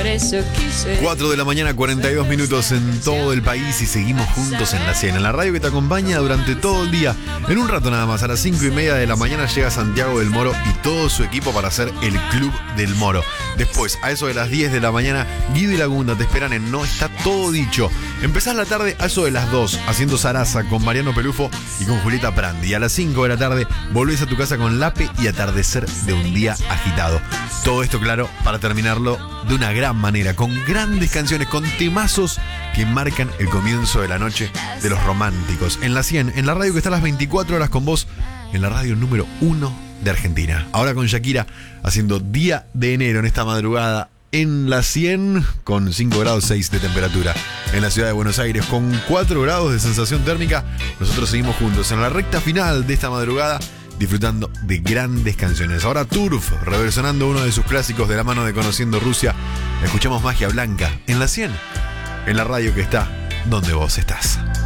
por eso quise. 4 de la mañana, 42 minutos en todo el país y seguimos juntos en la 100, en la radio que te acompaña durante todo el día. En un rato nada más, a las 5:30 de la mañana llega Santiago del Moro y todo su equipo para hacer el Club del Moro. Después, a eso de las 10 de la mañana, Guido y Lagunda te esperan en No Está Todo Dicho. Empezás la tarde a eso de las 2, haciendo Zaraza con Mariano Pelufo y con Julieta Prandi. A las 5 de la tarde, volvés a tu casa con Lape y Atardecer de un día agitado. Todo esto, claro, para terminarlo de una gran manera, con grandes canciones, con temazos que marcan el comienzo de la noche de los románticos. En la 100, en la radio que está a las 24 horas con vos, en la radio número 1 de Argentina. Ahora con Shakira haciendo Día de Enero en esta madrugada en la 100 con 5 grados 6 de temperatura. En la ciudad de Buenos Aires con 4 grados de sensación térmica. Nosotros seguimos juntos en la recta final de esta madrugada disfrutando de grandes canciones. Ahora Turf, reversionando uno de sus clásicos de la mano de Conociendo Rusia. Escuchamos Magia Blanca en la 100, en la radio que está donde vos estás.